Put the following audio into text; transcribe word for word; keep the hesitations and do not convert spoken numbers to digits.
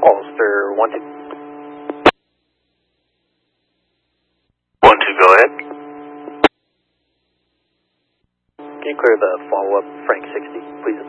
Ulster one two. one two, go ahead. Can you clear the follow-up Frank sixty, please?